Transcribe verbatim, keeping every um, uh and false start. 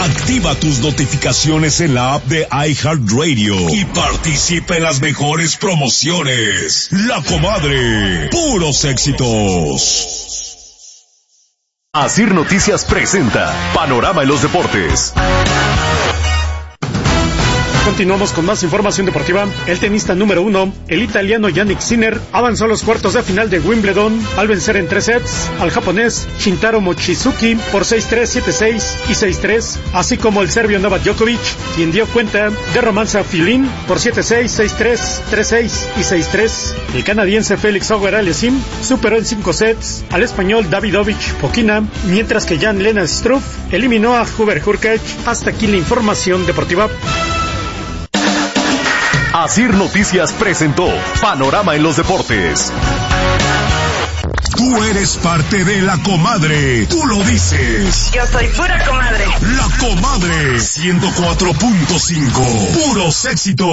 Activa tus notificaciones en la app de iHeartRadio y participa en las mejores promociones. La Comadre, puros éxitos. Asir Noticias presenta Panorama en los Deportes. Continuamos con más información deportiva. El tenista número uno, el italiano Jannik Sinner, avanzó a los cuartos de final de Wimbledon al vencer en tres sets al japonés Shintaro Mochizuki por seis tres, siete seis y seis tres, así como el serbio Novak Djokovic, quien dio cuenta de Romanza Filin por siete seis, seis tres, tres seis y seis tres. El canadiense Félix Auger-Aliassime superó en cinco sets al español Davidovich Fokina, mientras que Jan-Lennard Struff eliminó a Hubert Hurkacz. Hasta aquí la información deportiva. Asir Noticias presentó Panorama en los Deportes. Tú eres parte de La Comadre. Tú lo dices. Yo soy pura comadre. La Comadre. ciento cuatro punto cinco. Puros éxitos.